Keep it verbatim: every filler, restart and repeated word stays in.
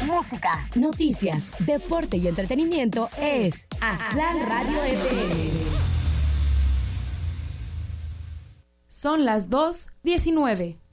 música, noticias, deporte y entretenimiento es Aztlán Radio F M. Son las dos diecinueve.